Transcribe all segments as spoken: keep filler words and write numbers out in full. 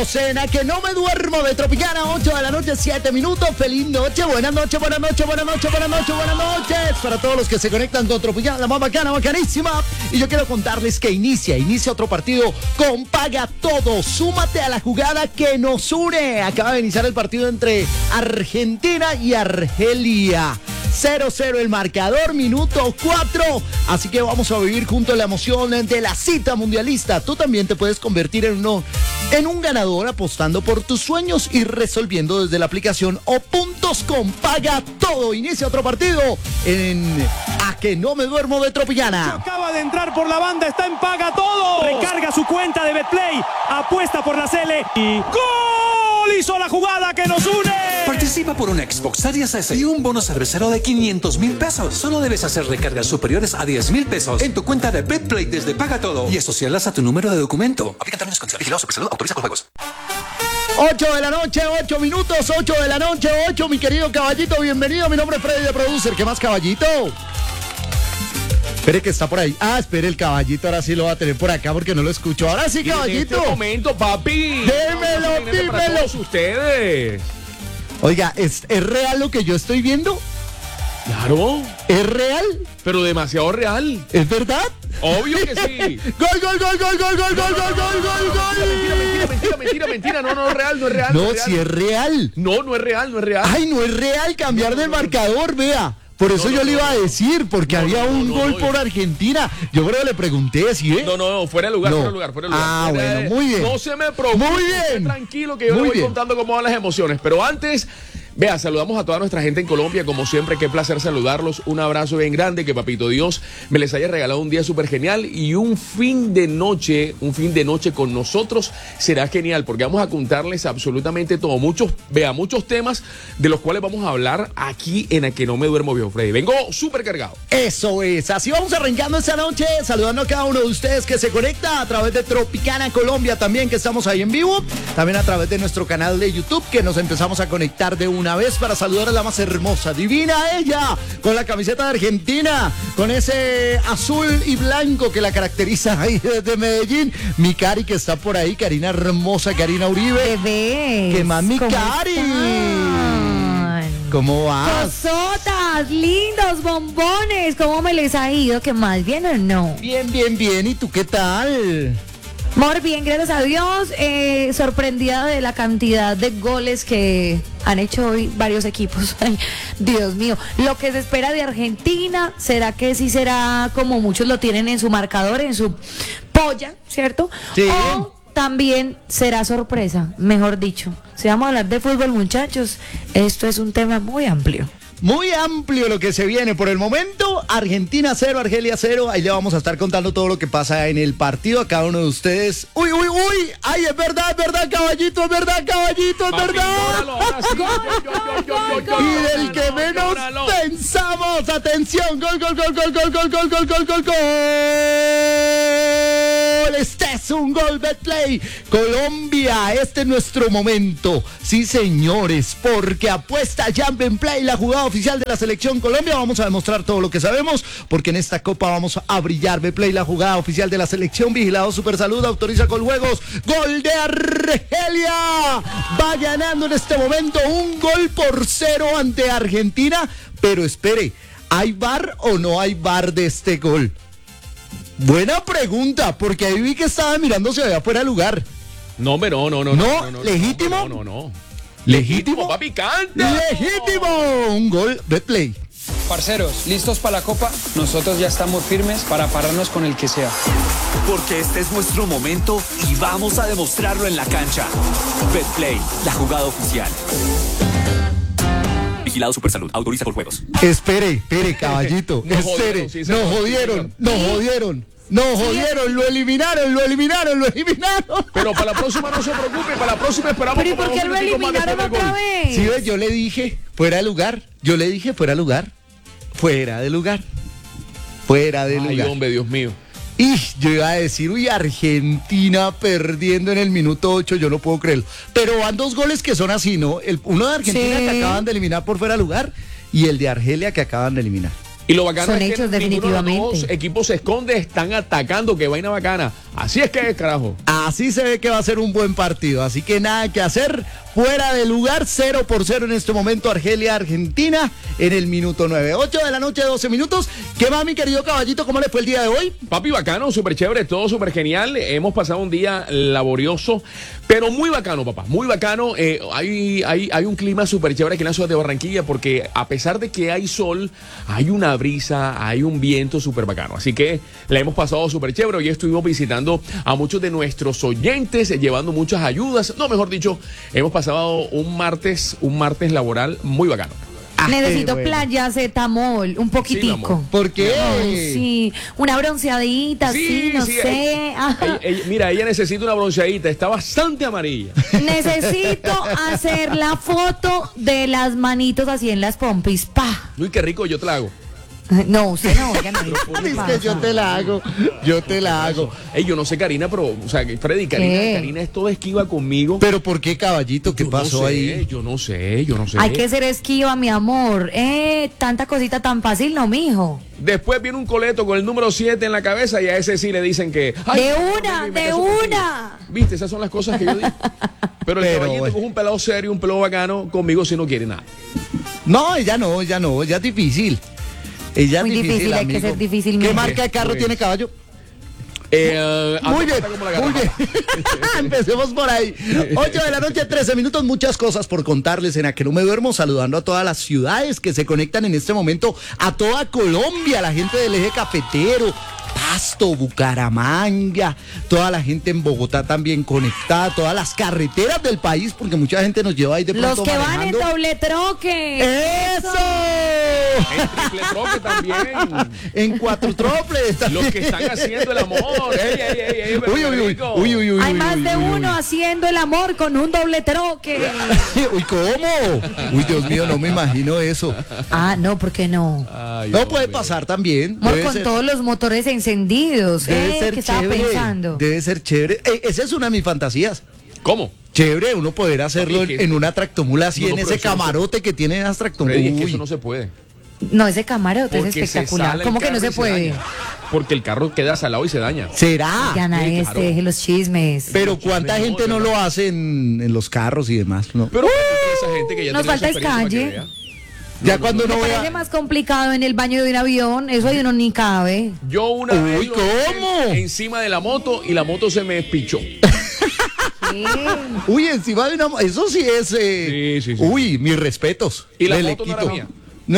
Estamos en A Que No Me Duermo de Tropicana, ocho de la noche, siete minutos. Feliz noche, buenas noches, buenas noches, buenas noches, buenas noches, buenas noches. Para todos los que se conectan con Tropicana, la más bacana, bacanísima. Y yo quiero contarles que inicia, inicia otro partido con Paga Todo. Súmate a la jugada que nos une. Acaba de iniciar el partido entre Argentina y Argelia. cero cero el marcador, minuto cuatro. Así que vamos a vivir juntos la emoción de la cita mundialista. Tú también te puedes convertir en, uno, en un ganador apostando por tus sueños y resolviendo desde la aplicación o puntos con Paga Todo. Inicia otro partido en A Que No Me Duermo de Tropicana. Acaba de entrar por la banda, está en Paga Todo. Recarga su cuenta de Betplay, apuesta por la Cele y ¡gol! Hizo la jugada que nos une. Participa por un Xbox Series S y un bono cervecero de quinientos mil pesos. Solo debes hacer recargas superiores a diez mil pesos en tu cuenta de Betplay desde Paga Todo y asociarlas a tu número de documento. Aplican términos y condiciones. Vigilado Supersalud, autoriza con juegos. ocho de la noche, ocho minutos, ocho de la noche, ocho, mi querido caballito, bienvenido. Mi nombre es Freddy de Producer. ¿Qué más, caballito? Espere que está por ahí. Ah, espere, el caballito ahora sí lo va a tener por acá porque no lo escucho. Ahora sí, caballito. En este momento, papi. Dímelo, dímelo. Para todos ustedes. Oiga, ¿es, ¿es real lo que yo estoy viendo? Claro. ¿Es real? Pero demasiado real. ¿Es verdad? Obvio que sí. Gol, gol, gol, gol, gol, gol, gol, gol, gol, gol, gol. Mentira, mentira, mentira, mentira, mentira. No, no es real, no es real. No, es real. si es real. No, no es real, no es real. Ay, no es real cambiar No, no, del no, marcador, vea. Por eso no, yo no, le iba a decir, porque no, había no, un no, gol no, por no. Argentina. Yo creo que le pregunté, ¿sí? ¿eh? No, no, no, fuera de lugar, No. fuera de lugar, fuera de lugar. Ah, Fuera de- bueno, muy bien. No se me preocupe. Muy bien. Esté tranquilo que yo Muy le voy bien. contando cómo van las emociones. Pero antes, vea, saludamos a toda nuestra gente en Colombia. Como siempre, qué placer saludarlos. Un abrazo bien grande. Que Papito Dios me les haya regalado un día súper genial y un fin de noche, un fin de noche con nosotros será genial porque vamos a contarles absolutamente todo. Muchos, vea, muchos temas de los cuales vamos a hablar aquí en A Que No Me Duermo, viejo Freddy. Vengo súper cargado. Eso es, así vamos arrancando esta noche, saludando a cada uno de ustedes que se conecta a través de Tropicana Colombia también, que estamos ahí en vivo, también a través de nuestro canal de YouTube, que nos empezamos a conectar de una vez para saludar a la más hermosa, divina ella, con la camiseta de Argentina, con ese azul y blanco que la caracteriza ahí desde Medellín, mi Cari que está por ahí, Karina hermosa, Karina Uribe. Bebés. ¿Qué más, mi ¿Cómo Cari? están? ¿Cómo vas? Cosotas, lindos bombones, ¿cómo me les ha ido? ¿Qué más, bien o no? Bien, bien, bien, ¿y tú qué tal? Muy bien, gracias a Dios, eh, sorprendida de la cantidad de goles que han hecho hoy varios equipos. Ay, Dios mío, lo que se espera de Argentina, ¿será que sí será como muchos lo tienen en su marcador, en su polla, ¿cierto? Sí. O también será sorpresa, mejor dicho. Si vamos a hablar de fútbol, muchachos, esto es un tema muy amplio. Muy amplio lo que se viene por el momento. Argentina cero, Argelia cero. Ahí le vamos a estar contando todo lo que pasa en el partido a cada uno de ustedes. Uy, uy, uy. Ay, es verdad, es verdad, caballito, es verdad, caballito, es Papi, verdad. llóralo, ahora sí. Yo, yo, yo, yo, yo, yo, Y del que llóralo, menos llóralo. pensamos. Atención. Gol, gol, gol, gol, gol, gol, gol, gol, gol, gol, gol. Este es un gol Betplay. Colombia, este es nuestro momento. Sí, señores, porque apuesta Jump Play, la jugada oficial de la selección Colombia. Vamos a demostrar todo lo que sabemos, porque en esta copa vamos a brillar. Betplay, la jugada oficial de la selección. Vigilado Supersalud, autoriza con juegos. Gol de Argelia. Va ganando en este momento un gol por cero ante Argentina. Pero espere, ¿hay V A R o no hay V A R de este gol? Buena pregunta, porque ahí vi que estaba mirando si había fuera de lugar. No, hombre, no, no, no. ¿No? ¿Legítimo? No, no, no. ¿Legítimo? Papi, canta. ¡Legítimo! Un gol, Betplay. Parceros, ¿listos para la Copa? Nosotros ya estamos firmes para pararnos con el que sea. Porque este es nuestro momento y vamos a demostrarlo en la cancha. Betplay, la jugada oficial. Vigilado Supersalud, autoriza por juegos. Espere, espere, caballito. Nos espere. jodieron, sí, nos señor. jodieron, nos jodieron. Nos jodieron, lo eliminaron, lo eliminaron, lo eliminaron. Pero para la próxima no se preocupe, para la próxima esperamos. Pero ¿y por como qué dos lo minuticos más eliminaron después del otra gol. vez? Sí, ves, yo le dije, fuera de lugar. Yo le dije, fuera de lugar. Fuera de lugar. Fuera de Ay, lugar. hombre, Dios mío. Y yo iba a decir, uy, Argentina perdiendo en el minuto ocho, yo no puedo creerlo. Pero van dos goles que son así, ¿no? El, uno de Argentina Sí. que acaban de eliminar por fuera de lugar y el de Argelia que acaban de eliminar. Y lo bacano Son es hechos, que ninguno de los definitivamente. dos equipos se esconde, están atacando, qué vaina bacana. Así es que es, carajo. Así se ve que va a ser un buen partido, así que nada que hacer, fuera de lugar, cero por cero en este momento, Argelia, Argentina, en el minuto nueve, ocho de la noche, doce minutos. ¿Qué más, mi querido caballito? ¿Cómo le fue el día de hoy? Papi, bacano, súper chévere, todo súper genial. Hemos pasado un día laborioso, pero muy bacano, papá, muy bacano. Eh, hay, hay, hay un clima súper chévere aquí en la ciudad de Barranquilla, porque a pesar de que hay sol, hay una brisa, hay un viento súper bacano. Así que la hemos pasado súper chévere. Hoy estuvimos visitando a muchos de nuestros oyentes, eh, llevando muchas ayudas. No, mejor dicho, hemos pasado un martes, un martes laboral muy bacano. Ah, Necesito qué bueno. playa cetamol, un poquitico. ¿Por qué? Ay, sí, una bronceadita, sí, no sé. Ella, Ajá. ella- ella- mira, ella necesita una bronceadita, está bastante amarilla. Necesito hacer la foto de las manitos así en las pompis. Pa. Uy, qué rico, yo te la hago. No, usted no, oiga, no. ¿qué Es pasa? que yo te la hago, yo te la hago. Ey, yo no sé, Karina, pero, o sea, que Freddy, Karina, ¿Qué? Karina es toda esquiva conmigo. Pero ¿por qué, caballito? ¿Qué Yo pasó no sé, ahí? Yo no sé, yo no sé. Hay que ser esquiva, mi amor. Eh, tanta cosita tan fácil, no, mijo. Después viene un coleto con el número siete en la cabeza y a ese sí le dicen que... "Ay, De no, una, no, me de caso contigo". una. Viste, esas son las cosas que yo digo. Pero el Pero caballito, bueno. que es un pelado serio, un pelado bacano, conmigo sí no quiere nada. No, ella no, ella no, ella es difícil. Ella Muy es difícil, difícil, hay que amigo. ser difícil, ¿Qué mijo. marca de carro Pues- tiene, caballo? Eh, Muy bien, anda como la muy bien. garrapata. Empecemos por ahí. ocho de la noche, trece minutos, muchas cosas por contarles en A Que No Me Duermo, saludando a todas las ciudades que se conectan en este momento, a toda Colombia, la gente del eje cafetero, Pasto, Bucaramanga, toda la gente en Bogotá también conectada, todas las carreteras del país, porque mucha gente nos lleva ahí de Los pronto que van en manejando. doble troque. ¡Eso! En triple troque también. En cuatro troples también. Los que están haciendo el amor. Ey, ey, ey, ey, pero Uy, qué uy, uy, rico. uy, uy, uy, Hay uy, más uy, de uy, uy. uno haciendo el amor con un doble troque. Uy, ¿cómo? Uy, Dios mío, no me imagino eso. Ah, no, ¿por qué no? Ay, No Dios puede mío. pasar también. Amor, Debe con ser, todos los motores encendidos. debe eh, ser ¿Qué estaba chévere. pensando? Debe ser chévere. Eh, esa es una de mis fantasías. ¿Cómo? Chévere uno poder hacerlo Papi, en, que- en una tractomula así, No, no, en pero ese eso no se- camarote que tienen las tractomulas. Freddy, es que Uy. eso no se puede. No, ese camarote es Porque se espectacular. sale el ¿Cómo que no carro se y puede? daña. Porque el carro queda salado y se daña. ¿Será? Gana sí, este, claro. deje los chismes. Pero cuánta No, gente de no verdad. lo hace en, en los carros y demás, ¿no? Pero esa gente que ya Nos tiene esa falta experiencia para que escalle. vea. ya cuando Me uno parece vea. más complicado en el baño de un avión. Eso ahí uno ni cabe. Yo una Uy, vez lo hice ¿cómo? encima de la moto y la moto se me pichó. Sí. Uy, encima de una. mo- Eso sí es. eh, Sí, sí, sí. Uy, mis respetos. Y la Le- le moto no era quito. mía. No,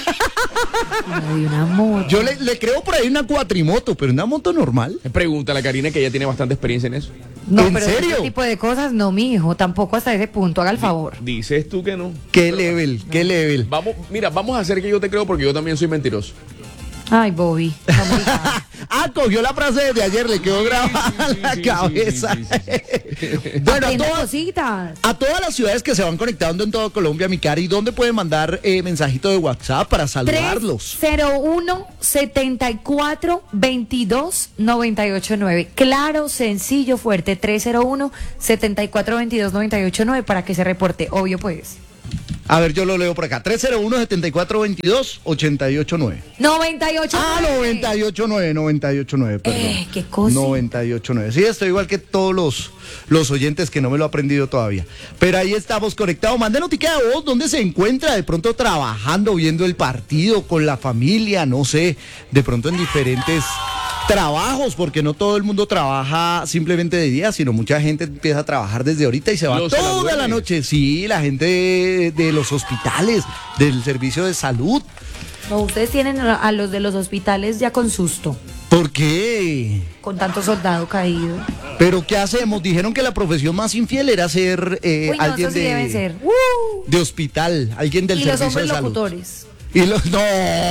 Ay, una moto. yo le, le creo por ahí una cuatrimoto, pero una moto normal. Pregúntale a Karina, que ella tiene bastante experiencia en eso. No, ¿En pero serio? ese tipo de cosas no, mi hijo. Tampoco hasta ese punto. Haga el favor. Dices tú que no. Qué level, qué level. Vamos, mira, vamos a hacer que yo te creo porque yo también soy mentiroso. Ay, Bobby. Está muy mal. Ah, cogió la frase de ayer, le quedó grabada sí, en la sí, cabeza. sí, sí, Bueno, a Aprenda todas, cositas. a todas las ciudades que se van conectando en toda Colombia, mi Cari, ¿dónde pueden mandar eh, mensajito de WhatsApp para saludarlos? tres cero uno, setenta y cuatro, veintidós, noventa y ocho nueve. Claro, sencillo, fuerte. tres cero uno, setenta y cuatro, veintidós, noventa y ocho nueve para que se reporte. Obvio, pues. A ver, yo lo leo por acá. tres cero uno, setenta y cuatro, veintidós, ochenta y ocho nueve. noventa y ocho Ah, noventa y ocho nueve, noventa y ocho nueve, perdón. Eh, qué cosa. noventa y ocho nueve. Sí, estoy igual que todos los, los oyentes que no me lo he aprendido todavía. Pero ahí estamos conectados. Manden noticia de voz, ¿dónde se encuentra? De pronto trabajando, viendo el partido con la familia, no sé, de pronto en diferentes trabajos, porque no todo el mundo trabaja simplemente de día, sino mucha gente empieza a trabajar desde ahorita y se va Los toda la saladuermes. noche. Sí, la gente de, de los hospitales, del servicio de salud. No, ustedes tienen a a los de los hospitales ya con susto, ¿Por qué? con tanto soldado caído. ¿Pero qué hacemos? Dijeron que la profesión más infiel era ser eh, Uy, no, alguien eso sí de, deben ser. ¡Uh! de hospital, alguien del Y los servicio hombres de salud. locutores. Y los no.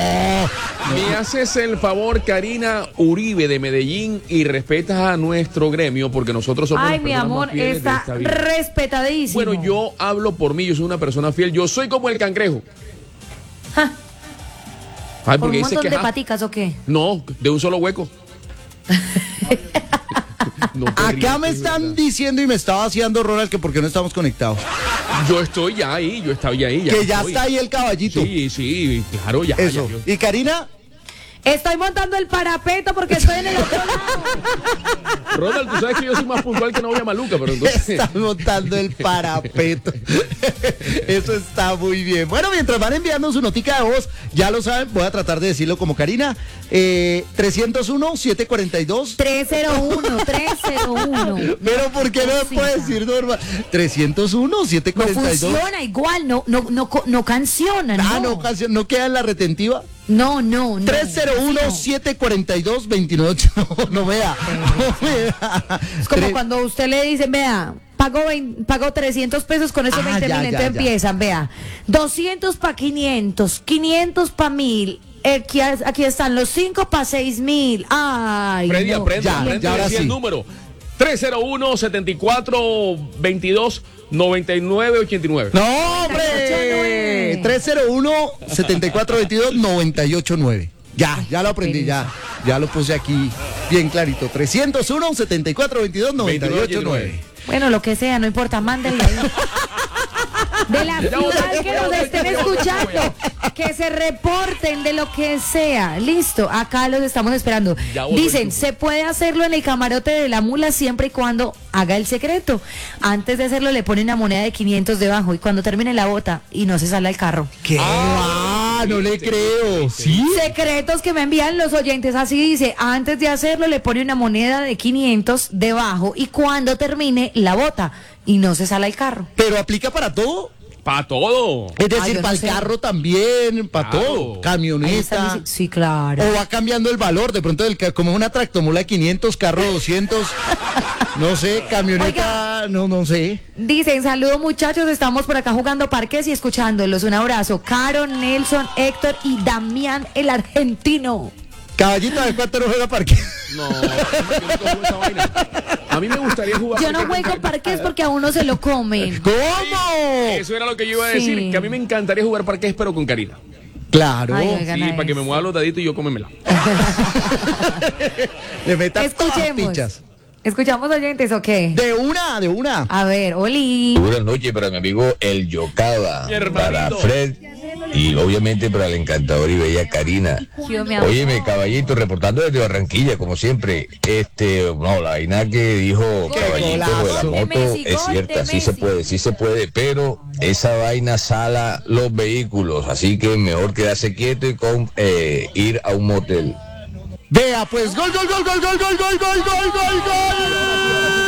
Me haces el favor, Karina Uribe de Medellín, y respetas a nuestro gremio porque nosotros somos Ay, las mi personas amor, más fieles de está esta vida. respetadísimo. Bueno, yo hablo por mí, yo soy una persona fiel. Yo soy como el cangrejo. Ja, Ay, ¿Por porque un dice montón que de ja, paticas o qué? no, de un solo hueco. No podría, Acá me es están verdad. diciendo y me está vaciando Ronald que porque no estamos conectados. Yo estoy ya ahí, yo estaba ya ahí. Que ya estoy. está ahí el caballito. Sí, sí, claro, ya. Eso. ya, yo- ¿Y Karina? Estoy montando el parapeto porque estoy en el otro lado. Ronald, tú sabes que yo soy más puntual que novia maluca, pero entonces... Está montando el parapeto. Eso está muy bien. Bueno, mientras van enviando su notica de voz, ya lo saben, voy a tratar de decirlo como Karina. Eh, tres cero uno, siete cuatro dos. tres cero uno, tres cero uno. Pero ¿por qué no me Cosita. puede decir normal? tres cero uno, siete No cuatro dos. funciona igual, no, no, no, co- no canciona, Ah, no. no, canción, no queda en la retentiva. No, no, no. tres cero uno, siete cuatro dos, dos nueve ocho. No, no vea. No vea. Es como Tre- cuando usted le dice, vea, pago, vein- pago trescientos pesos con esos Ah, veinte ya, mil, ya, entonces ya. empiezan, vea, doscientos para quinientos, quinientos para mil, aquí, aquí están los cinco para seis mil. Ay, Freddy, no. aprende, Ya, aprende ya, a ahora decir sí. el número. tres cero uno, setenta y cuatro, veintidós, noventa y nueve, ochenta y nueve. No, hombre. tres cero uno, siete cuatro dos dos, nueve ocho nueve. Ya, ya lo aprendí, ya. Ya lo puse aquí bien clarito. tres cero uno, siete cuatro dos dos, nueve ocho nueve. Bueno, lo que sea, no importa, mándenle ahí. De la ciudad que nos estén escuchando, que se reporten de lo que sea. Listo, acá los estamos esperando. Ya volvió el Dicen, chupo. se puede hacerlo en el camarote de la mula siempre y cuando haga el secreto. Antes de hacerlo le ponen una moneda de quinientos debajo y cuando termine la bota y no se sale al carro. ¿Qué? Ah, no le creo. ¿Sí? Secretos que me envían los oyentes, así dice, antes de hacerlo le pone una moneda de quinientos debajo y cuando termine la bota y no se sale al carro. Pero aplica para todo. Para todo. Es Ah, decir, yo no para el sé. carro también, para Claro. todo. Ahí está Camioneta. mi- sí, claro. O va cambiando el valor, de pronto el, ca- como es una tractomula quinientos, carro doscientos, no sé, camioneta, no, no sé. Dicen, saludos muchachos, estamos por acá jugando parques y escuchándolos. Un abrazo. Caro, Nelson, Héctor y Damián, el argentino. Caballito, ¿de cuánto no juega parque? No, yo nunca juego esa vaina. A mí me gustaría jugar. Yo no parque juego con- parques porque a uno se lo comen. ¿Cómo? Eso era lo que yo iba a decir, Sí. que a mí me encantaría jugar parques, pero con Karina. Claro, Ay, Sí, oigan a para que me eso. mueva los daditos y yo cómemela. le metas todas las Escuchemos. pichas. ¿Escuchamos oyentes o qué? De una, de una. A ver, Oli. Buenas noches para mi amigo El Yocaba, Mi hermanito. para Fred y obviamente para la encantadora y bella Karina. Yo, mi amor. Óyeme, caballito, reportando desde Barranquilla, como siempre. Este, no, la vaina que dijo caballito de la golazo. moto De Messi, es gol de cierta, sí se Messi. puede, sí se puede, pero esa vaina sala los vehículos, así que mejor quedarse quieto y con, eh, ir a un motel. Vea, pues, gol, gol, gol, gol, gol, gol, gol, gol, gol, gol, gol.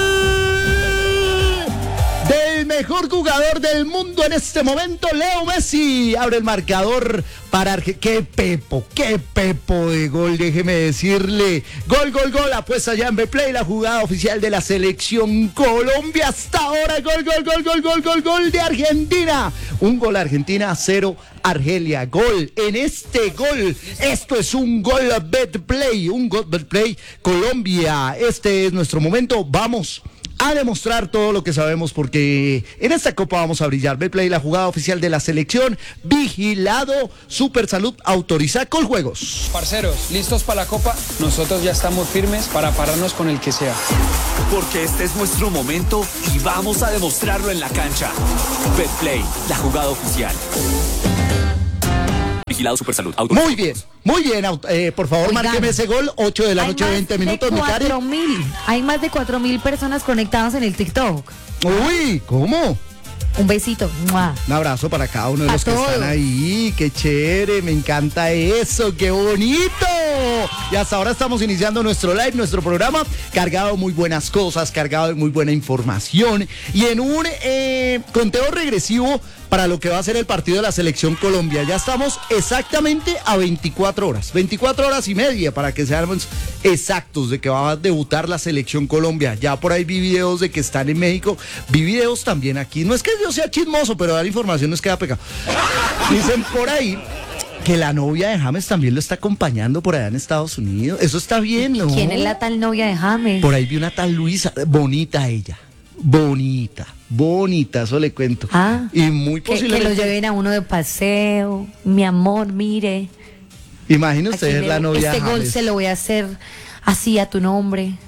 Del mejor jugador del mundo en este momento, Leo Messi. Abre el marcador para Argentina. ¡Qué pepo! ¡Qué pepo de gol! Déjeme decirle. Gol, gol, gol. Apuesta ya en Betplay, la jugada oficial de la selección Colombia. Hasta ahora, gol, gol, gol, gol, gol, gol, gol de Argentina. Un gol Argentina, cero Argelia. Gol en este gol. Esto es un gol Betplay. Un gol Betplay Colombia. Este es nuestro momento. Vamos a demostrar todo lo que sabemos porque en esta copa vamos a brillar. Betplay, la jugada oficial de la selección, vigilado, Super Salud, autoriza Coljuegos. Parceros, ¿listos para la copa? Nosotros ya estamos firmes para pararnos con el que sea. Porque este es nuestro momento y vamos a demostrarlo en la cancha. Betplay, la jugada oficial. Vigilado Supersalud. Auto- Muy bien, muy bien, aut- eh, por favor, Oigan, márqueme ese gol, ocho de la Hay noche, más veinte de minutos, mi Karen. cuatro mil. Hay más de cuatro mil personas conectadas en el TikTok. Uy, ¿cómo? Un besito. ¡Mua! Un abrazo para cada uno de A los que están todos. ahí. Qué chévere, me encanta eso, qué bonito. Y hasta ahora estamos iniciando nuestro live, nuestro programa, cargado de muy buenas cosas, cargado de muy buena información y en un eh, conteo regresivo para lo que va a ser el partido de la selección Colombia. Ya estamos exactamente a veinticuatro horas, veinticuatro horas y media para que seamos exactos de que va a debutar la selección Colombia. Ya por ahí vi videos de que están en México, vi videos también aquí. No es que yo sea chismoso, pero dar información no es queda pecado. Dicen por ahí que la novia de James también lo está acompañando por allá en Estados Unidos. Eso está bien, ¿no? ¿Quién es la tal novia de James? Por ahí vi una tal Luisa, bonita ella, bonita, bonita, eso le cuento. Ah, y muy que, que posiblemente. lo lleven a uno de paseo. Mi amor, mire. Imagine aquí usted le- la novia este de gol James. se lo voy a hacer así a tu nombre.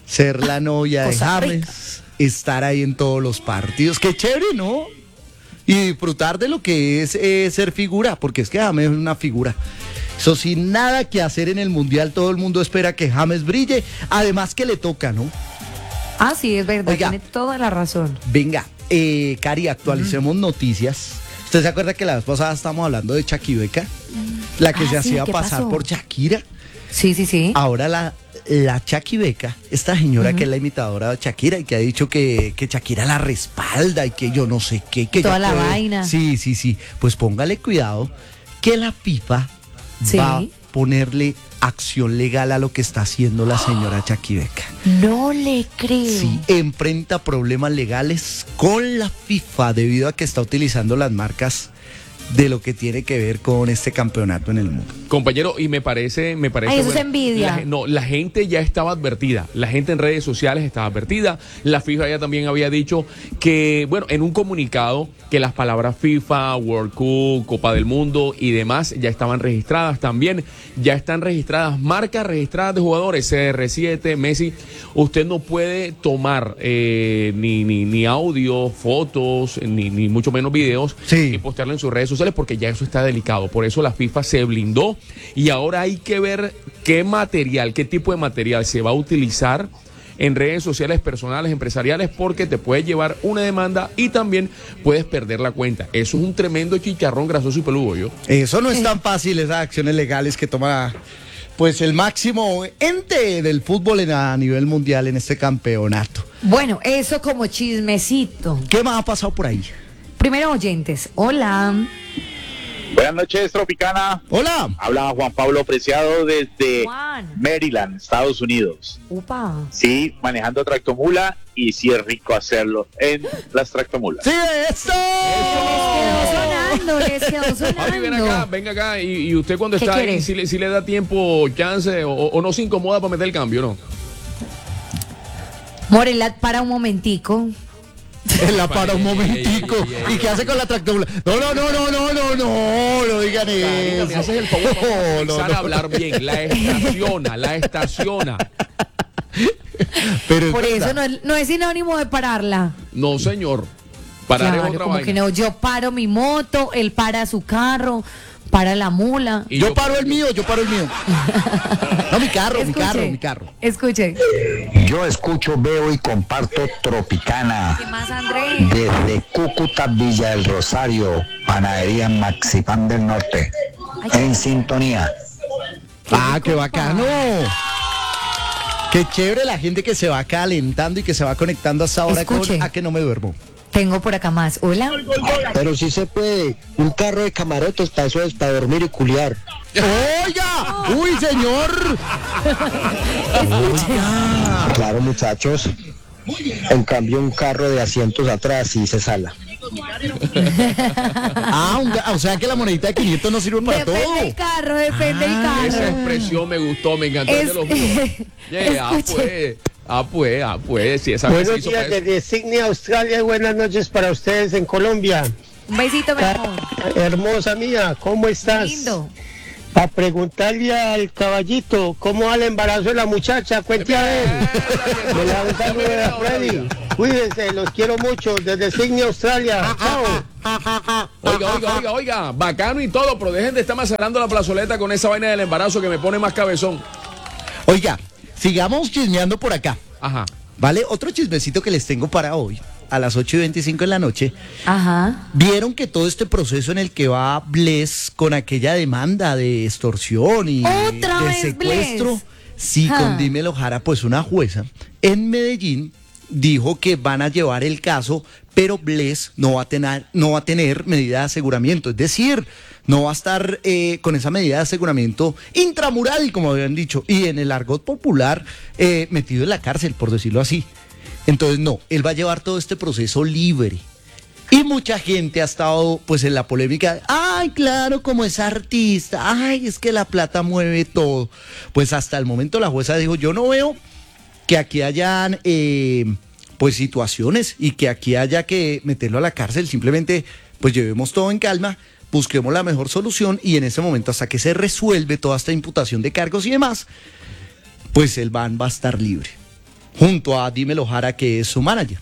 ser la novia de Costa Rica. James, estar ahí en todos los partidos. Qué chévere, ¿no? Y disfrutar de lo que es eh, ser figura, porque es que James es una figura. Eso sin nada que hacer en el Mundial, todo el mundo espera que James brille, además que le toca, ¿no? Ah, sí, es verdad, Oiga. tiene toda la razón. Venga, eh, Cari, actualicemos mm. noticias. ¿Usted se acuerda que la vez pasada estábamos hablando de Chaquibeca? La que Ah, se sí, hacía ¿qué pasar pasó? por Shakira. Sí, sí, sí. Ahora la, la Chaquibeca, esta señora uh-huh. que es la imitadora de Shakira y que ha dicho que, que Shakira la respalda y que yo no sé qué. Que Toda ella la puede- vaina. Sí, sí, sí. Pues póngale cuidado que la FIFA Sí. va a ponerle acción legal a lo que está haciendo la señora Chaquibeca. No le creo. Sí, enfrenta problemas legales con la FIFA debido a que está utilizando las marcas de lo que tiene que ver con este campeonato en el mundo. Compañero, y me parece, me parece. Ay, eso es envidia. La, gen- no, la gente ya estaba advertida. La gente en redes sociales estaba advertida. La FIFA ya también había dicho que, bueno, en un comunicado, que las palabras FIFA, World Cup, Copa del Mundo y demás ya estaban registradas también. Ya están registradas marcas registradas de jugadores, C R siete, Messi. Usted no puede tomar eh, ni, ni, ni audio, fotos, ni, ni mucho menos videos Sí. y postearlo en sus redes sociales porque ya eso está delicado. Por eso la FIFA se blindó y ahora hay que ver qué material, qué tipo de material se va a utilizar en redes sociales personales, empresariales, porque te puede llevar una demanda y también puedes perder la cuenta. Eso es un tremendo chicharrón grasoso y peludo, yo. Eso no es tan fácil, esas acciones legales que toma pues el máximo ente del fútbol en- a nivel mundial en este campeonato. Bueno, eso como chismecito. ¿Qué más ha pasado por ahí? Primero, oyentes. Hola. Buenas noches, Tropicana. Hola. Habla Juan Pablo Preciado desde Juan. Maryland, Estados Unidos. Upa. Sí, manejando tractomula y sí es rico hacerlo en las tractomulas. ¡Sí, esto! Les quedó sonando, les quedó Papi, ven acá, sonando. venga acá. Y, y usted cuando ¿Qué está ahí, quiere? si le, si le da tiempo, chance, o, o no se incomoda para meter el cambio, ¿no? Morelat, para un momentico. Él la para un Ey, ey, momentico. ey, ey, ey, ¿Y qué hace con la tractomula? No, no, no, no, no, no, no, no digan Karina, eso. me haces el favor, vamos a No, comenzar no, no. a hablar bien. La estaciona, la estaciona. Pero es Por eso verdad. no es, no es sinónimo de pararla. No, señor. Parar Claro, es otra como vaina. que no, yo paro mi moto, él para su carro, para la mula. Y Yo paro el mío, yo paro el mío. No, mi carro, mi Escuche, carro, mi carro. Escuche. Yo escucho, veo y comparto Tropicana ¿Qué más, Andrés? desde Cúcuta, Villa del Rosario, Panadería Maxipán del Norte, en sintonía. Ah, qué bacano. Qué chévere la gente que se va calentando y que se va conectando hasta ahora Escuche. con A que no me duermo. Tengo por acá más. Hola. Pero sí se puede, un carro de camarotes para eso es, para dormir y culiar. ¡Oiga! ¡Uy, señor! Claro, muchachos. En cambio, un carro de asientos atrás sí se sala. Ah, un ga- o sea que la monedita de quinientos no sirve para Depende todo. del carro, depende del carro. Esa expresión me gustó, me encantó. Es de los míos. Yeah, ah, Escuche. pues. Ah, pues, ah, pues. Sí, esa vez se hizo para eso. desde Sydney, Australia, y buenas noches para ustedes en Colombia. Un besito, mi amor. Hermosa mía, ¿cómo estás? Lindo. A preguntarle al caballito cómo va el embarazo de la muchacha, cuente a él. Me la un saludo de Freddy. Cuídense, los quiero mucho desde Sydney, Australia. Chao. Oiga, oiga, oiga, oiga. Bacano y todo, pero dejen de estar macerando la plazoleta con esa vaina del embarazo que me pone más cabezón. Oiga, sigamos chismeando por acá. Ajá. ¿Vale? Otro chismecito que les tengo para hoy, a las ocho y veinticinco de la noche. Ajá. ¿Vieron que todo este proceso en el que va Bless con aquella demanda de extorsión y ¿Otra de vez secuestro? Bless? Sí, Ah. con Dímelo Jara, pues una jueza en Medellín dijo que van a llevar el caso, pero Bless no va a tener, no va a tener medida de aseguramiento. Es decir, no va a estar eh, con esa medida de aseguramiento intramural, como habían dicho, y en el argot popular eh, metido en la cárcel, por decirlo así. Entonces, no, él va a llevar todo este proceso libre. Y mucha gente ha estado pues en la polémica, de, ay, claro, como es artista, ay, es que la plata mueve todo. Pues hasta el momento la jueza dijo, yo no veo que aquí hayan eh, pues situaciones y que aquí haya que meterlo a la cárcel, simplemente pues llevemos todo en calma, busquemos la mejor solución y en ese momento hasta que se resuelve toda esta imputación de cargos y demás, pues el man va a estar libre. junto a Dímelo Jara, que es su manager.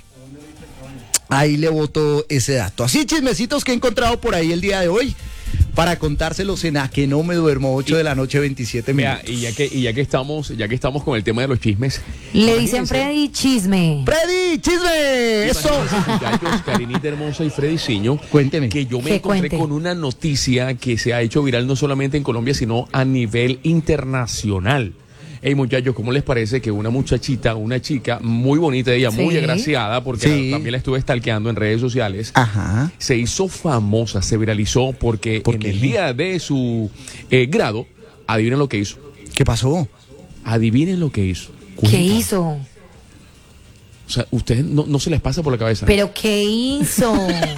Ahí le boto ese dato. Así chismecitos que he encontrado por ahí el día de hoy para contárselos en A Que No Me Duermo, ocho de la noche, veintisiete minutos. Vea, y ya que, y ya que estamos, ya que estamos con el tema de los chismes. Le dicen Freddy Chisme. ¡Freddy Chisme! ¡Eso! Muchachos, Karinita hermosa y Freddy Ciño. Cuénteme. Que yo me Que encontré cuente. con una noticia que se ha hecho viral no solamente en Colombia, sino a nivel internacional. Hey, muchachos, ¿cómo les parece que una muchachita, una chica muy bonita, ella Sí. muy agraciada, porque Sí. la- también la estuve stalkeando en redes sociales, Ajá. se hizo famosa, se viralizó porque ¿Por en qué? el día de su eh, grado, adivinen lo que hizo. ¿Qué pasó? Adivinen lo que hizo. ¿Qué hizo? O sea, ustedes no, no se les pasa por la cabeza. ¿Pero qué hizo?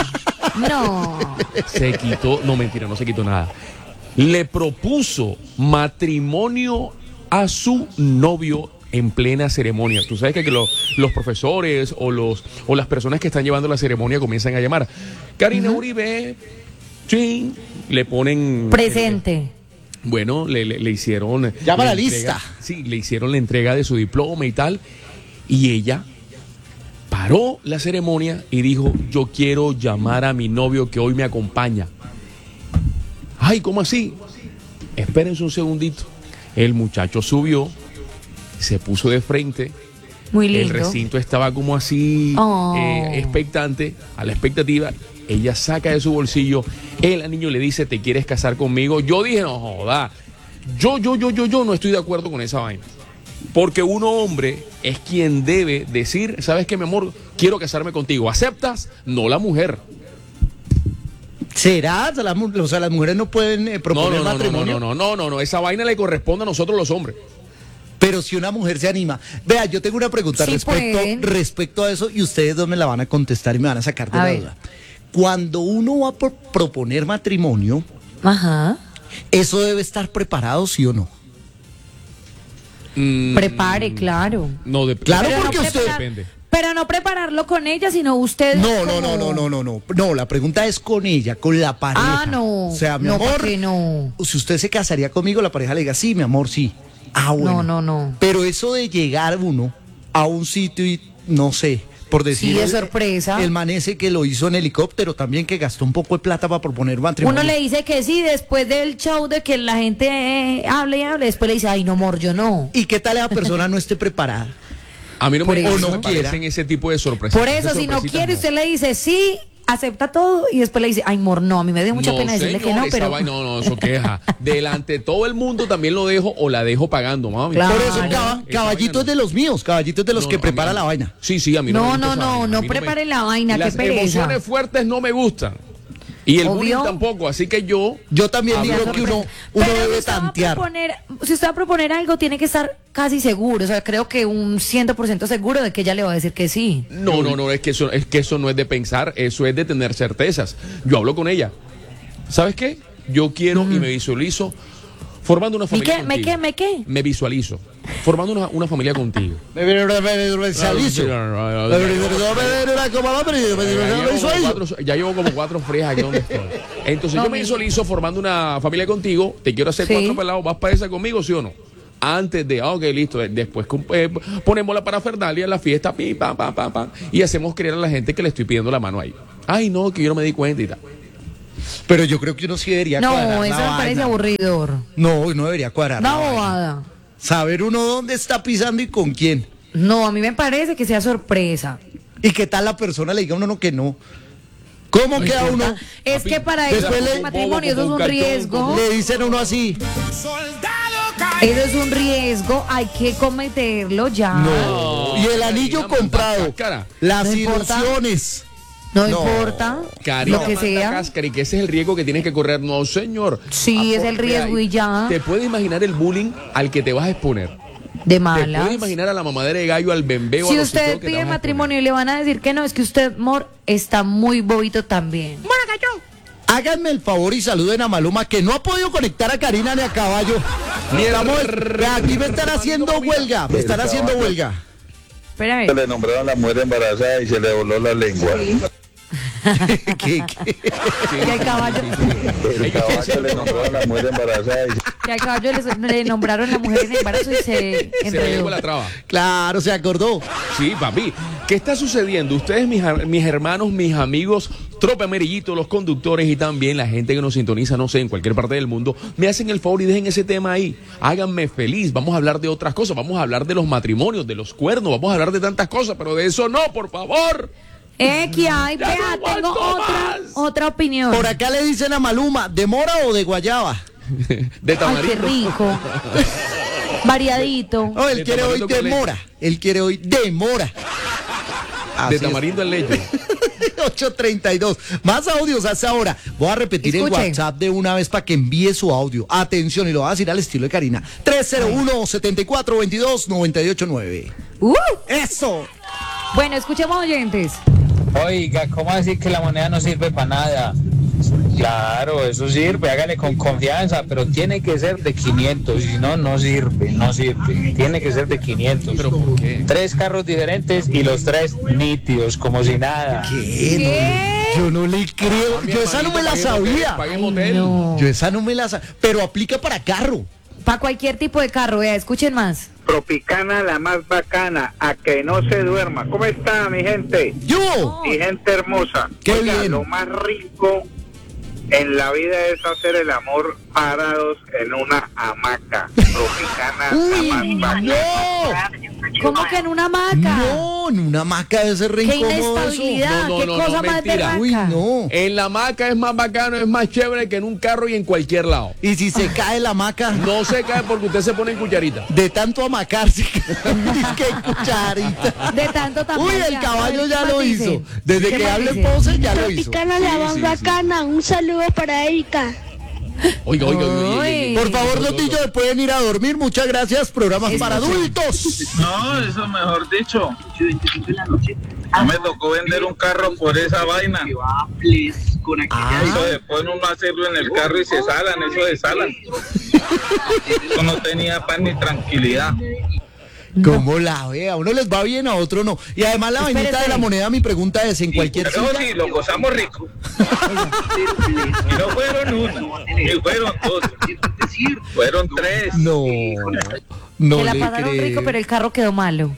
No. Se quitó, no mentira, no se quitó nada. Le propuso matrimonio a su novio en plena ceremonia. Tú sabes que, que lo- los profesores o los o las personas que están llevando la ceremonia comienzan a llamar. Karina Uribe, chin, le ponen Presente. eh, bueno, le, le- le hicieron Llama la la entrega- lista. Sí, le hicieron la entrega de su diploma y tal. Y ella paró la ceremonia y dijo: yo quiero llamar a mi novio que hoy me acompaña. Ay, ¿cómo así? Espérense un segundito. El muchacho subió, se puso de frente. Muy El lindo. recinto estaba como así, Oh. eh, expectante, a la expectativa. Ella saca de su bolsillo, el anillo le dice: ¿te quieres casar conmigo? Yo dije: no joda, yo, yo, yo, yo, yo no estoy de acuerdo con esa vaina. Porque uno hombre es quien debe decir: ¿sabes qué, mi amor? Quiero casarme contigo. ¿Aceptas? No la mujer. ¿Será? O sea, las, mu- o sea, las mujeres no pueden eh, No, proponer no, no, no, matrimonio. no, no, no, no, no, esa vaina le corresponde a nosotros los hombres. Pero si una mujer se anima. Vea, yo tengo una pregunta Sí respecto, pueden. respecto a eso y ustedes dos me la van a contestar y me van a sacar de A la ver. duda. Cuando uno va a pro- proponer matrimonio, Ajá. ¿eso debe estar preparado, sí o no? Mm, Prepare, claro. No, de, Claro, Pero no porque usted... preparar- depende. Pero no prepararlo con ella, sino usted. No, no, como- no, no, no, no, no. No, la pregunta es con ella, con la pareja. Ah, no. O sea, mi No, amor, ¿por qué no? si usted se casaría conmigo, la pareja le diga: sí, mi amor, sí. Ah, bueno. No, no, no. Pero eso de llegar uno a un sitio y, no sé, por decir... de el- sorpresa. El man ese que lo hizo en helicóptero también, que gastó un poco de plata para proponer matrimonio. Uno le dice que sí, después del show de que la gente eh, hable y hable, después le dice: ay, no, amor, yo no. ¿Y qué tal esa persona no esté preparada? A mí no Por me, eso. no me no quiera. parecen ese tipo de sorpresas. Por eso, Esas si no sorpresitas quiere, usted le dice sí, acepta todo y después le dice: ay, amor, no, a mí me dio mucha No, pena decirle señor, que no, esa pero. vaina, no, no, eso queja. Delante de todo el mundo también lo dejo o la dejo pagando, mami. Claro. Por eso, Esa caba- vaina caballitos no. de los míos, caballitos de los No, que no, prepara a mí- la vaina. Sí, sí, a mí no, No, me gusta no, esa no, vaina. no A mí prepare me- la vaina, qué Las pereza. emociones fuertes no me gustan. Y el Obvio. bullying tampoco, así que yo... Yo también Habla digo con que uno, respeto. uno Pero si debe usted va a tantear. proponer- si usted va a proponer algo, tiene que estar casi seguro. O sea, creo que un cien por ciento seguro de que ella le va a decir que sí. No, no, no, es que eso, es que eso no es de pensar, eso es de tener certezas. Yo hablo con ella. ¿Sabes qué? Yo quiero y me visualizo formando una ¿Me familia qué? ¿Me contigo. qué? ¿Me qué? Me visualizo formando una, una familia contigo. Me visualizo. Ya llevo como cuatro- Ya llevo como cuatro frías aquí donde estoy. Entonces No, yo me mi- visualizo formando una familia contigo. Te quiero hacer Sí. cuatro pelados. ¿Vas para esa conmigo, sí o no? Antes de, ah, ok, listo. Después eh, ponemos la parafernalia en la fiesta, pi, pam, pam, pam, pam, y hacemos creer a la gente que le estoy pidiendo la mano ahí. Ay, no, que yo no me di cuenta y tal. Pero yo creo que uno sí debería cuadrar No, la eso me parece vaina. aburridor. No, no debería cuadrar. Una la vaina. bobada. Saber uno dónde está pisando y con quién. No, a mí me parece que sea sorpresa. Y qué tal la persona le diga a uno no que no. ¿Cómo queda uno? Es que para eso Después es le- un matrimonio, eso es un un cartón, riesgo. Le dicen a uno así. Eso es un riesgo, hay que cometerlo ya. No. Y el anillo Karina, comprado. manda cáscara. Las No importa. ilusiones. No, No. importa Karina, lo que manda sea. cáscara, y que ese es el riesgo que tienes que correr. No, señor. Sí, es el riesgo y ya. Te puedes imaginar el bullying al que te vas a exponer. De Te malas. puedes imaginar a la mamadera de gallo, al bembeo, Si a los usted hijos que te pide vas a matrimonio y le van a decir que no, es que usted, amor, está muy bobito también. Háganme el favor y saluden a Maluma, que no ha podido conectar a Karina ni a Caballo. Ni estamos, vea, aquí me están haciendo huelga, me están haciendo huelga. Espérame. Se le nombraron la mujer embarazada y se le voló la lengua. ¿Qué, qué? Que al caballo, El caballo le nombró a la mujer embarazada. que al caballo le, le nombraron la mujer en embarazo y se Se le enredó. llegó la traba. Claro, se acordó. Sí, papi. ¿Qué está sucediendo? Ustedes, mis, mis hermanos, mis amigos, Trope Amarillito, los conductores y también la gente que nos sintoniza, no sé, en cualquier parte del mundo, me hacen el favor y dejen ese tema ahí. Háganme feliz. Vamos a hablar de otras cosas. Vamos a hablar de los matrimonios, de los cuernos. Vamos a hablar de tantas cosas, pero de eso no, por favor. Eh, que hay, Ya vea, no tengo aguanto otra, más. otra opinión. Por acá le dicen a Maluma, ¿de mora o de guayaba? De Ay, qué tamarindo. rico. Variadito. Oh, él De quiere hoy tamarindo de con leche. mora. Él quiere hoy de mora. Así De es. tamarindo en leche. ocho treinta y dos. Más audios hasta ahora. Voy a repetir Escuche. el WhatsApp de una vez para que envíe su audio. Atención, y lo voy a decir al estilo de Karina. tres cero uno, siete cuatro dos dos, nueve ocho nueve. Uh, ¡Eso! bueno, escuchemos oyentes. Oiga, ¿cómo decir que la moneda no sirve para nada? Claro, eso sirve, hágale con confianza, pero tiene que ser de quinientos, si no, no sirve, no sirve, tiene que ser de quinientos. ¿Pero por qué? Tres carros diferentes y los tres nítidos, como si nada. ¿Qué? ¿Qué? No, yo no le creo. Mi Yo esa no me la hermanito, paguemos sabía. hotel, paguemos hotel. No. Yo esa no me la sabía. Pero aplica para carro. Para cualquier tipo de carro, vea, escuchen más. Tropicana, la más bacana, a que no se duerma. ¿Cómo está, mi gente? ¡Yo! Mi gente hermosa. Qué Oiga, bien. lo más rico en la vida es hacer el amor parados en una hamaca. Tropicana, ¡Uy, la más bacana. no! ¿Cómo que en una hamaca? No, en una hamaca de ese re Qué incómodo eso. inestabilidad, No, no, qué no, no, cosa más mentira. berraca. Uy, no. En la hamaca es más bacano, es más chévere que en un carro y en cualquier lado. Y si se cae la hamaca, No se cae porque usted se pone en cucharita. de tanto amacarse, qué cucharita. De tanto tamaño. Uy, el caballo ya lo dice? hizo. Desde ¿Qué que más hable dice? Pose ya lo hizo. Tropicana, la más sí, sí. bacana. Un saludo para Erika. Oiga, oiga, oiga, oiga, Ay. oiga. Por favor, Lotillo, pueden ir a dormir. Muchas gracias. Programas para adultos. No, eso mejor dicho. No me tocó vender un carro por esa vaina. Ah, Eso después uno hacerlo en el carro y se salan, eso de salan. Eso no tenía paz ni tranquilidad. ¿cómo la ve? A uno les va bien, a otro no. Y además la vainita Espérese. de la moneda, mi pregunta es, ¿en cualquier Pero silla? sí, lo gozamos rico. Y no fueron una, ni fueron dos. Fueron tres. No, no Se la le pasaron rico, creo. pero el carro quedó malo.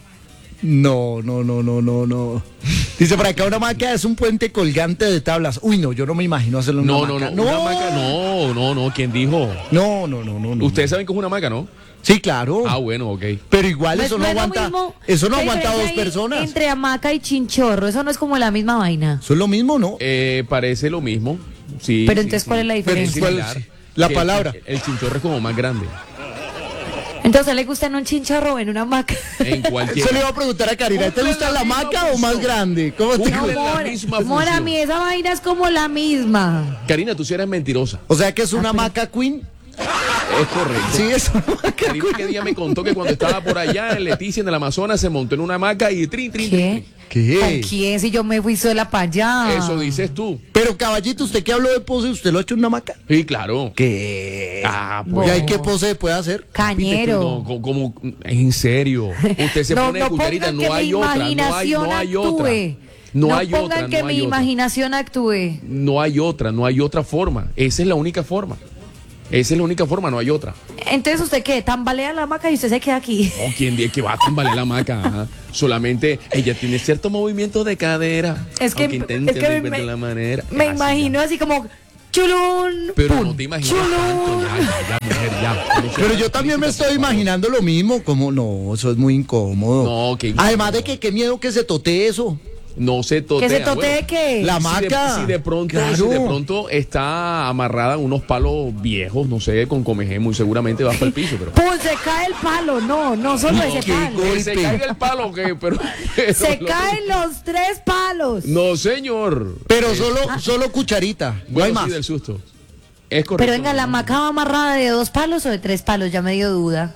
No, no, no, no, no, no. Dice por acá, una hamaca es un puente colgante de tablas. Uy, no, yo no me imagino hacerlo en No, una no, hamaca. no, una hamaca, no, no, no, ¿quién dijo? No, no, no, no, no. Ustedes saben que es una hamaca, ¿no? Sí, claro. Ah, bueno, ok. Pero igual No es- eso no, es lo aguanta. mismo. Eso no ¿Qué aguanta dos diferencia hay personas. Entre hamaca y chinchorro, eso no es como la misma vaina. Eso es lo mismo, ¿no? Eh, parece lo mismo. Sí. Pero sí, entonces, sí. ¿cuál es la Pero diferencia? ¿cuál Similar. es la Que palabra? El, el chinchorro es como más grande. Entonces, ¿le gusta en un chinchorro o en una hamaca? En cualquier. Eso le iba a preguntar a Karina. ¿Te gusta la hamaca o más grande? ¿Cómo te Cumple gusta? la misma Amor, a función. mí esa vaina es como la misma. Karina, tú sí eres mentirosa. O sea que es una hamaca queen. Es correcto. Sí, es una hamaca Karina que día me contó que cuando estaba por allá en Leticia, en el Amazonas, se montó en una hamaca y trin, trin, trin. ¿Qué? ¿Qué? ¿Con quién? Si yo me fui sola para allá. Eso dices tú. Pero caballito, usted que habló de pose, ¿usted lo ha hecho en una hamaca? Sí, claro. ¿Qué? Ah, ¿Y pues. ahí qué pose puede hacer? Cañero. No, co- como, en serio. Usted se No, pone no de cucharita, pongan no que hay mi otra, no hay, imaginación no hay otra. actúe. No, hay pongan otra, que no mi hay otra. imaginación actúe. No hay otra, no hay otra forma. Esa es la única forma. Esa es la única forma, no hay otra. Entonces, ¿usted qué? Tambalea la hamaca y usted se queda aquí. No, ¿quién dice que va a tambalear la hamaca? Ajá. Solamente ella tiene cierto movimiento de cadera. Es que- aunque intente es que no me- encuentre la manera. Me Así, imagino así como chulún. ya. Pero pum, no te imaginas chulún. tanto. Ya, ya, ya, mujer, ya. No Pero seas yo también me explícita, estoy por favor. imaginando lo mismo. Como no, eso es muy incómodo. No, qué incómodo. Además de que qué miedo que se totee eso. No se totea. ¿Que se totee bueno. qué? La Si de, hamaca. si de pronto, Claro. si de pronto está amarrada en unos palos viejos, no sé, con comején, muy seguramente va para el piso, pero. Pues se cae el palo, no, no solo ese qué palo. Que se caiga el palo, que, pero. pero Se lo- caen los tres palos. No, señor. Pero solo, solo cucharita. No hay Bueno, más. sí, del susto. Es correcto. Pero venga, ¿la hamaca va amarrada de dos palos o de tres palos? Ya me dio duda.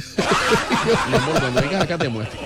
Mi amor, cuando vengas acá te muestro.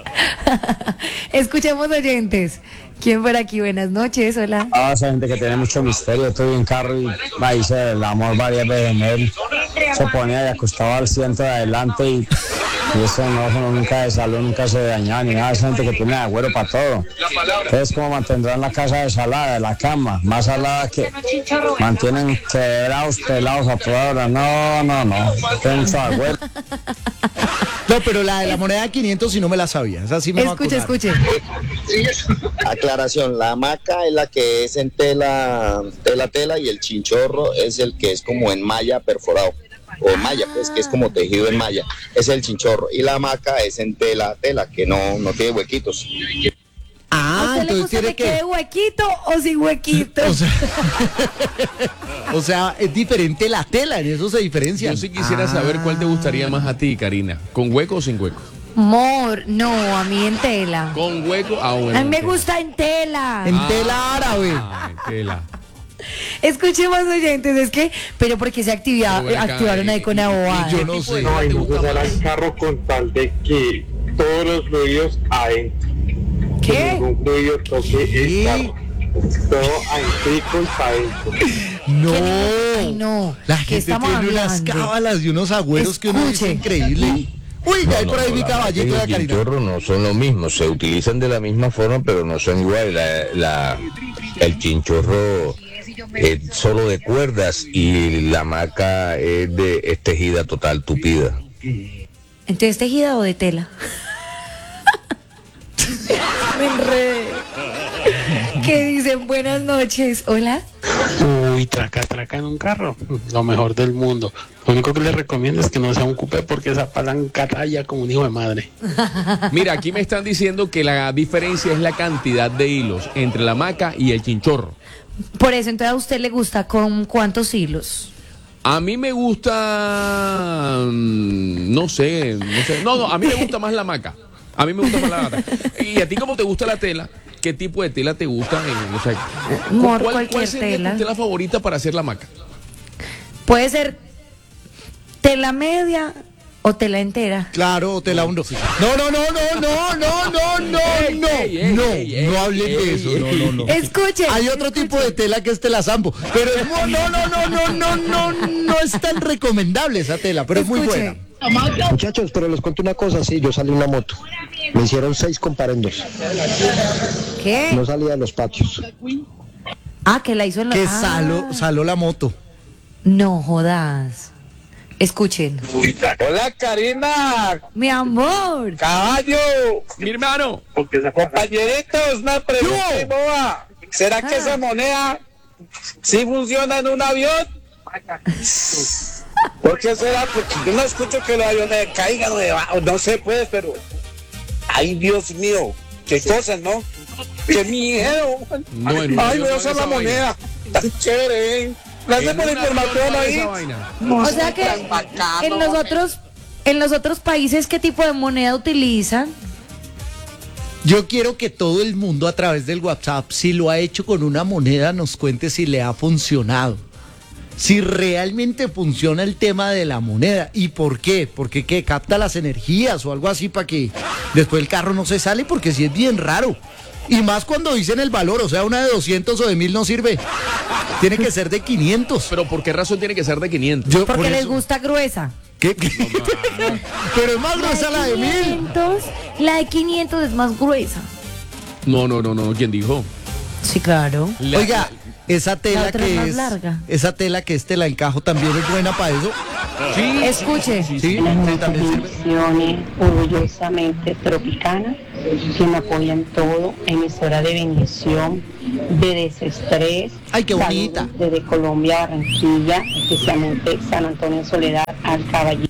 Escuchemos oyentes. ¿Quién por aquí? Buenas noches, hola. Ah, esa gente que tiene mucho misterio, estoy en carro y va, hice el amor varias veces en él. Se ponía y acostaba al asiento de adelante y Y eso no, eso nunca de salud, nunca se daña ni nada. Es gente que tiene agüero para todo. Entonces, ¿cómo mantendrán la casa de salada, de la cama? Más salada que mantienen quebrados, pelados a toda hora. No, no, no. Tienen mucho agüero. No, pero la de la moneda de quinientos sí no me la sabía. Esa sí me Escuche, va a escuche. Aclaración, la hamaca es la que es en tela, tela, tela, y el chinchorro es el que es como en malla perforado, o malla, pues, que es como tejido en malla, es el chinchorro, y la hamaca es en tela, tela, que no, no tiene huequitos. Ah, ¿A usted le gusta que quede huequito o sin huequito? O sea, o sea, es diferente la tela, en eso se diferencia. Yo sí quisiera ah. saber cuál te gustaría más a ti, Karina, ¿con hueco o sin hueco? Mor, no, a mí en tela. ¿Con hueco? Ah, bueno, a mí me gusta en tela. En ah, tela árabe. Ah, en tela. Escuchemos, oyentes, es que, pero porque se activa, bueno, activaron ahí con la bobada. Yo no sé. No, y no usar el carro con tal de que todos los fluidos adentro. ¿Qué? Que ningún fluido toque el carro. Todo adentro y para adentro. No. Ay, no. La gente tiene hablando? unas cábalas y unos agüeros Escuche. que uno dice increíble. Uy, ya hay no, por ahí no, mi caballito de la Karina. Los chinchorros no son lo mismo, se utilizan de la misma forma, pero no son iguales. La, la, el chinchorro es solo de cuerdas y la hamaca es, de, es tejida total, tupida. ¿Entonces tejida o de tela? Me enredé. ¿Qué dicen? Buenas noches. Hola. Uy, traca, traca en un carro. Lo mejor del mundo. Lo único que le recomiendo es que no sea un coupé porque esa palanca raya como un hijo de madre. Mira, aquí me están diciendo que la diferencia es la cantidad de hilos entre la hamaca y el chinchorro. Por eso, entonces, ¿a usted le gusta con cuántos hilos? A mí me gusta... No sé, no sé. No, no, a mí me gusta más la hamaca. A mí me gusta más la hamaca. ¿Y a ti cómo te gusta la tela? ¿Qué tipo de tela te gusta? O sea, Mor, ¿cuál, ¿Cuál sería tela. tu tela favorita para hacer la hamaca? Puede ser tela media o tela entera. Claro, o tela uno. No, no, no, no, no, no, no, no, no. No, no hablen de eso. No, no, no. Escuchen. Hay otro escuchen. tipo de tela que es tela sambo. Pero es muy, no, no, no, no, no, no, no es tan recomendable esa tela, pero Escuchen. es muy buena. Muchachos, pero les cuento una cosa, sí, yo salí en una moto. Me hicieron seis comparendos. ¿Qué? No salía de los patios. Ah, que la hizo en la... Que ah. saló, saló la moto. No jodas. Escuchen. Hola, Karina. Mi amor. Caballo. Mi hermano. Compañeritos, una pregunta boba. ¿Será que ah. esa moneda sí funciona en un avión? ¿Por qué será? Porque yo no escucho que los aviones caigan o debajo, no sé pues, pero... Ay, Dios mío, qué cosas, ¿no? Qué miedo. No, ay, voy a usar la moneda. Tan chévere, ¿eh? Gracias por la información ahí. O sea que en los otros, en los otros países, ¿qué tipo de moneda utilizan? Yo quiero que todo el mundo a través del WhatsApp, si lo ha hecho con una moneda, nos cuente si le ha funcionado. Si realmente funciona el tema de la moneda. ¿Y por qué? Porque ¿qué? Capta las energías o algo así para que después el carro no se sale, porque sí es bien raro. Y más cuando dicen el valor, o sea, una de doscientos o de mil no sirve. Tiene que ser de quinientos. ¿Pero por qué razón tiene que ser de quinientos? Yo, porque por les eso... gusta gruesa. ¿Qué? ¿Qué? Pero es más gruesa la de mil. La de quinientos es más gruesa. No, no, no, no. ¿Quién dijo? Sí, claro. La, Oiga, esa tela que es, es larga. Esa tela que es tela encajo también es buena para eso. Sí. Escuche. Sí, sí, sí, también sirve. Orgullosamente tropicana, que me apoyan todo, emisora de bendición, de desestrés. Ay, qué bonita. Desde Colombia, Barranquilla, especialmente San Antonio Soledad, al Caballito.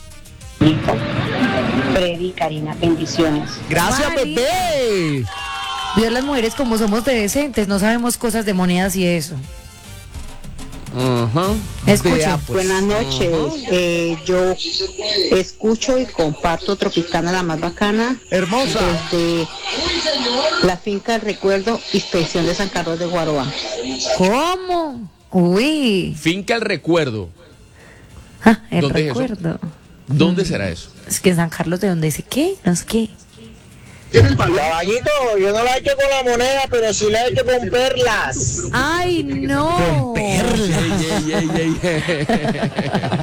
Freddy, Karina, bendiciones. Gracias, bebé. Dios, las mujeres como somos de decentes, no sabemos cosas de monedas y eso. Uh-huh. Escucha. Pues. Buenas noches. Uh-huh. eh, yo escucho y comparto Tropicana, la más bacana. Hermosa. Desde la finca del recuerdo, inspección de San Carlos de Guaroa. ¿Cómo? Uy. Finca el recuerdo. Ah, el ¿Dónde recuerdo. Es eso? ¿Dónde mm. será eso? Es que en San Carlos, ¿de dónde dice qué? No sé qué. Caballito, yo no la he hecho con la moneda, pero sí la he hecho con perlas. ¡Ay, no! Con perlas. Yeah, yeah, yeah, yeah. Oye,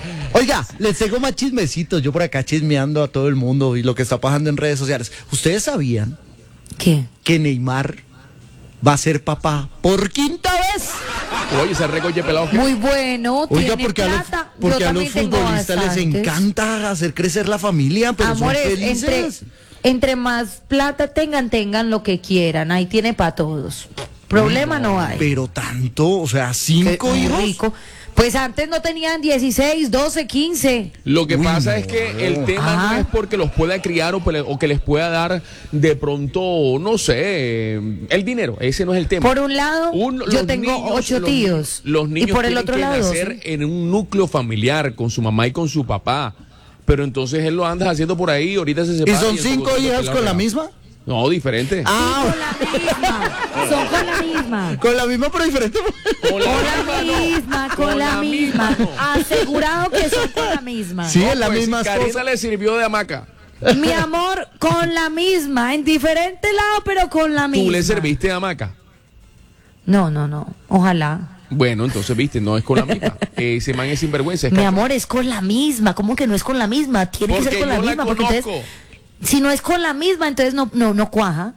Oiga, les tengo más chismecitos. Yo por acá chismeando a todo el mundo y lo que está pasando en redes sociales. ¿Ustedes sabían ¿Qué? que Neymar va a ser papá por quinta vez? Oye, ese recoche pelado. ¿qué? Muy bueno, Oiga, tiene porque a los, plata. porque Yo a los también tengo futbolistas les bastantes. encanta hacer crecer la familia, pero Amores, son entre, felices. entre más plata tengan, tengan lo que quieran. Ahí tiene para todos. Problema no, hay. Pero tanto, o sea, cinco Qué hijos. rico. Pues antes no tenían dieciséis, doce, quince. Lo que Uy, pasa no. es que el tema Ajá. no es porque los pueda criar o, pele- o que les pueda dar de pronto, no sé, el dinero. Ese no es el tema. Por un lado, Un- yo los tengo niños- ocho los- tíos. Los niños y por el tienen otro que lado, nacer doce. en un núcleo familiar con su mamá y con su papá. Pero entonces él lo anda haciendo por ahí, ahorita se ¿Y separa. son el cinco famoso hijos pelado con la regado. misma? No, diferente. Ah, Son con la misma. con la misma pero diferente. Con la Con misma, la no. misma, con la misma. Asegurado que son con la misma. Sí, es la Pues, misma Karina esposa. le sirvió de hamaca. Mi amor, con la misma. En diferente lado, pero con la misma. ¿Tú le serviste de hamaca? No, no, no. Ojalá. Bueno, entonces, viste, no es con la misma. Ese man es sinvergüenza. Es Mi cacho. amor, es con la misma. ¿Cómo que no es con la misma? Tiene que Porque ser con la yo la misma. Porque conozco. entonces, si no es con la misma, entonces no, no, no cuaja.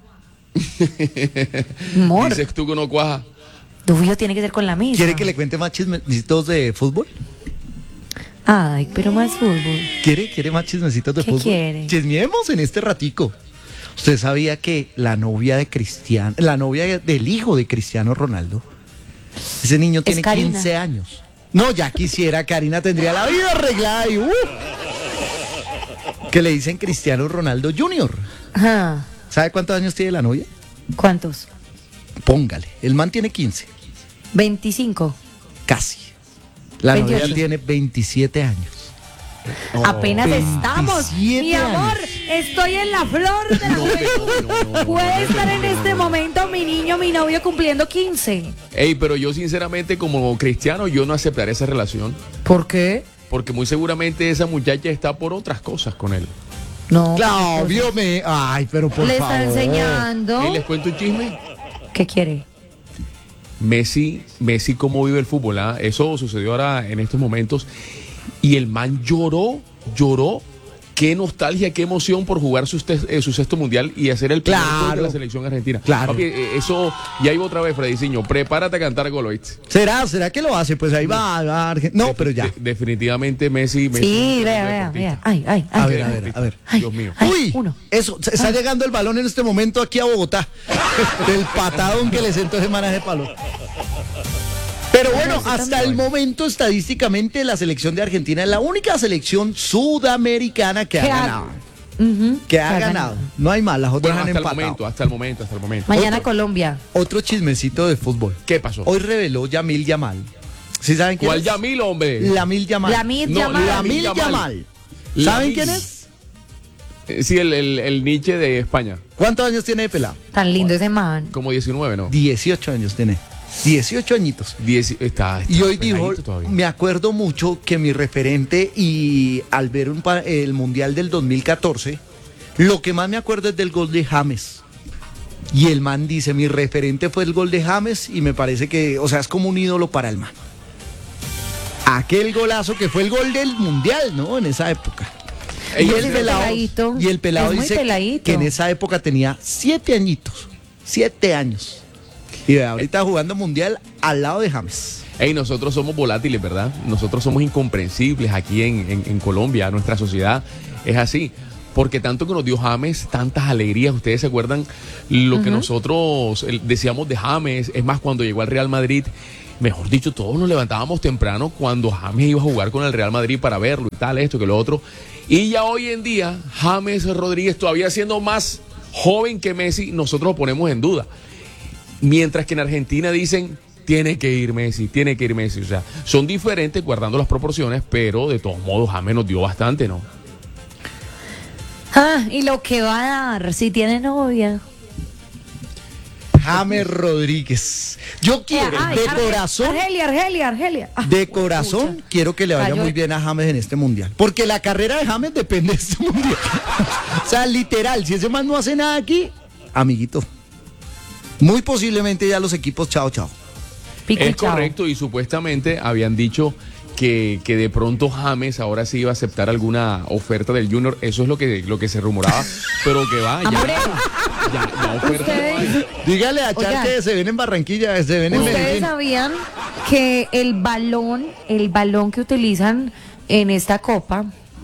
Amor, Dices tú que no cuaja. tuyo tiene que ser con la misma. ¿Quiere que le cuente más chismecitos de fútbol? Ay, pero más fútbol. ¿Quiere? ¿Quiere más chismecitos de ¿Qué fútbol? quiere? Chismeemos en este ratico. ¿Usted sabía que la novia de Cristiano, la novia del hijo de Cristiano Ronaldo, ese niño tiene Karina. quince años? No, ya quisiera, Karina tendría la vida arreglada y uh, que le dicen Cristiano Ronaldo junior Ajá. ¿Sabe cuántos años tiene la novia? ¿Cuántos? Póngale, el man tiene quince, veinticinco. casi. La veintiocho. novia tiene veintisiete años. Apenas estamos. veintisiete Mi amor, años. estoy en la flor de la juventud. Puede estar en este momento mi niño, mi novio cumpliendo quince. Ey, pero yo sinceramente como cristiano yo no aceptaré esa relación. ¿Por qué? Porque muy seguramente esa muchacha está por otras cosas con él. No. Claudio, me... Ay, pero por Le favor. está enseñando. Ey, ¿les cuento un chisme? ¿Qué quiere? Messi, Messi cómo vive el fútbol, ¿ah? Eso sucedió ahora en estos momentos. Y el man lloró, lloró. Qué nostalgia, qué emoción por jugar su, este- eh, su sexto mundial y hacer el primer Claro. gol de la selección argentina. Claro. Papi, eh, eso, y ahí va otra vez, Frediciño, prepárate a cantar Goloitz. ¿Será? ¿Será que lo hace? Pues ahí va, va Argen- No, pero ya. De- definitivamente Messi. Messi Sí, es un vea, gran vea, deportista. vea. Ay, ay, ay. A ver, a ver, a ver. Dios mío. Ay, Uy, uno. eso, se- está llegando el balón en este momento aquí a Bogotá. Del patadón que le sentó ese man a ese palo. Pero bueno, hasta el momento estadísticamente la selección de Argentina es la única selección sudamericana que ha ¿Qué ha- ganado. Ujú, Que ha ganado. No hay más, las otras Bueno, han hasta el empatado. momento, hasta el momento, hasta el momento. Mañana Colombia. Otro chismecito de fútbol. ¿Qué pasó? Hoy reveló Yamil Yamal. ¿Sí saben quién ¿Cuál es? Yamil, hombre? Lamil Yamal. Lamil No, Yamal. Lamil Yamal. Yamal. ¿Saben Lamil. quién es? Eh, Sí, el, el, el Nietzsche de España. ¿Cuántos años tiene de pelado? Tan lindo ese man. Como diecinueve, ¿no? dieciocho años tiene. dieciocho añitos. Diez, está, está Y hoy dijo, peladito todavía. me acuerdo mucho que mi referente y al ver un pa- el Mundial del dos mil catorce, lo que más me acuerdo es del gol de James. Y el man dice, mi referente fue el gol de James y me parece que, o sea, es como un ídolo para el man. Aquel golazo que fue el gol del Mundial, ¿no? En esa época. Y Ellos- el es pelado, peladito. y el pelado Es muy dice peladito. que en esa época tenía siete añitos. Siete años. Y vea, ahorita jugando Mundial al lado de James. Ey, nosotros somos volátiles, ¿verdad? Nosotros somos incomprensibles aquí en, en- en Colombia, nuestra sociedad es así. Porque tanto que nos dio James, tantas alegrías, ustedes se acuerdan lo que nosotros eh, decíamos de James, es más, cuando llegó al Real Madrid, mejor dicho, todos nos levantábamos temprano cuando James iba a jugar con el Real Madrid para verlo y tal, esto que lo otro. Y ya hoy en día, James Rodríguez, todavía siendo más joven que Messi, nosotros lo ponemos en duda. Mientras que en Argentina dicen, tiene que ir Messi, tiene que ir Messi. O sea, son diferentes guardando las proporciones, pero de todos modos James nos dio bastante, ¿no? Ah, y lo que va a dar si tiene novia. James Rodríguez. Yo quiero, Eh, ay, de Arge- corazón, Argelia, Argelia, Argelia. Ah, de corazón, quiero que le vaya Cayó. muy bien a James en este mundial. Porque la carrera de James depende de este mundial. O sea, literal, si ese man no hace nada aquí, amiguito, muy posiblemente ya los equipos, chao, chao. pico y Es chao. correcto, y supuestamente habían dicho que, que de pronto James ahora sí iba a aceptar alguna oferta del Junior. Eso es lo que, lo que se rumoraba, pero que va, ya, ya, ya oferta no hay. Dígale a Char Oigan. que se ven en Barranquilla, se ven en ¿Ustedes Medellín. sabían que el balón, el balón que utilizan en esta copa,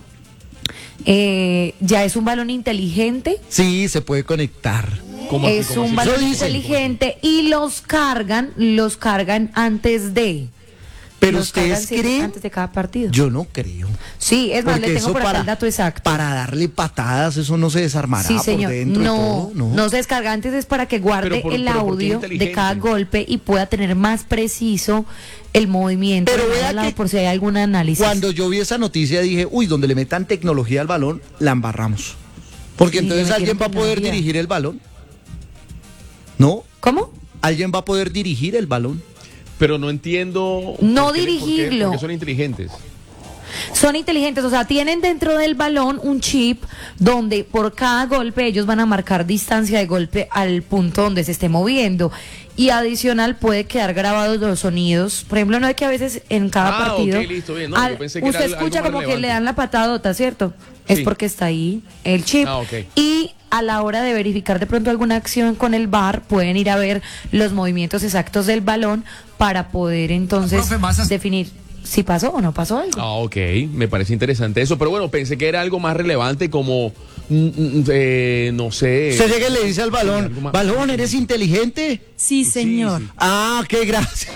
eh, ya es un balón inteligente? Sí, se puede conectar. ¿Cómo así, Es cómo un así? balón Eso dicen. inteligente y los cargan, los cargan antes de. Pero los ustedes cargan, sí, creen, antes de cada partido. yo no creo. Sí, es más, Porque le tengo eso por acá para, el dato exacto. para darle patadas, eso no se desarmará Sí, señor. por dentro y No, todo, no, ¿no? se descarga antes, es para que guarde Pero por- el pero ¿por qué audio inteligente? de cada golpe y pueda tener más preciso el movimiento Pero de vea lado a lado, que por si hay algún análisis. Cuando yo vi esa noticia dije, uy, donde le metan tecnología al balón, la embarramos. Porque Sí, entonces le alguien va a metieron poder tecnología. dirigir el balón. ¿No? ¿Cómo? Alguien va a poder dirigir el balón. Pero no entiendo. No por qué- por qué- dirigirlo. Porque son inteligentes. Son inteligentes, o sea, tienen dentro del balón un chip donde por cada golpe ellos van a marcar distancia de golpe al punto donde se esté moviendo. Y adicional puede quedar grabados los sonidos. Por ejemplo, no es que a veces en cada Ah, partido ok, listo, bien. No, al- yo pensé que usted era algo escucha más como que relevante. le dan la patadota, ¿cierto? Es Sí. porque está ahí el chip. Ah, ok. Y a la hora de verificar de pronto alguna acción con el V A R, pueden ir a ver los movimientos exactos del balón para poder entonces definir si pasó o no pasó algo. Ah, ok, me parece interesante eso, pero bueno, pensé que era algo más relevante como, mm, mm, eh, no sé. Usted llega y le dice al balón, algo más- balón, ¿eres inteligente? Sí, señor. sí. Ah, qué gracia.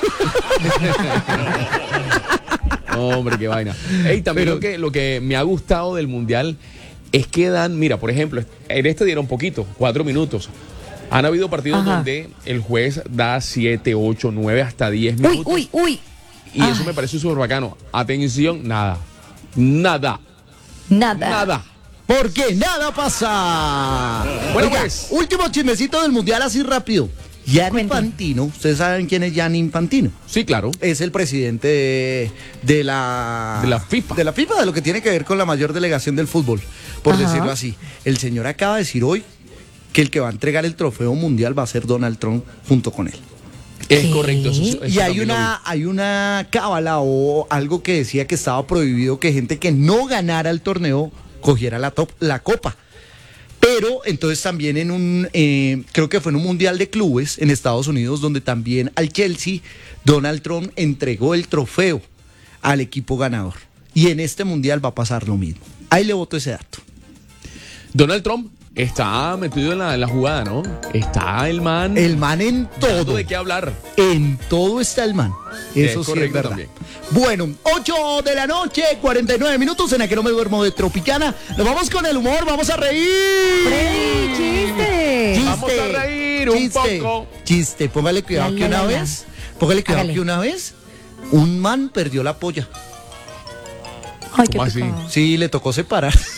No, hombre, qué vaina. Ey, también Pero- lo, que, lo que me ha gustado del Mundial es que dan, mira, por ejemplo, en este dieron poquito, cuatro minutos. Han habido partidos Ajá. donde el juez da siete, ocho, nueve, hasta diez Uy, minutos. uy, uy. Y eso Ay. me parece súper bacano. Atención, nada. Nada. Nada. Nada. Porque nada pasa. Bueno, Oiga, pues. último chismecito del mundial así rápido. Gianni Infantino, ustedes saben quién es Gianni Infantino. Sí, claro. Es el presidente de, de la De la FIFA. De la FIFA, de lo que tiene que ver con la mayor delegación del fútbol, por Ajá. decirlo así. El señor acaba de decir hoy que el que va a entregar el trofeo mundial va a ser Donald Trump junto con él. Es correcto. Eso, eso Y hay también lo una, hay una cábala o algo que decía que estaba prohibido que gente que no ganara el torneo cogiera la, top, la copa. Pero entonces también en un, eh, creo que fue en un mundial de clubes en Estados Unidos, donde también al Chelsea, Donald Trump entregó el trofeo al equipo ganador. Y en este mundial va a pasar lo mismo. Ahí le voto ese dato. vi. Donald Trump está metido en la, en la jugada, ¿no? Está el man. El man en dando todo. de qué hablar. En todo está el man. Es Eso sí es correcto verdad. también. Bueno, ocho de la noche, cuarenta y nueve minutos en la que no me duermo de Tropicana. Nos vamos con el humor, vamos a reír. Freddy, chiste. Chiste, Vamos a reír un chiste, poco. Chiste, póngale cuidado La, que la, una la, la. vez, póngale cuidado Hágale. que una vez un man perdió la polla. Ay, qué ¿Cómo así? pecado. Sí, le tocó separar.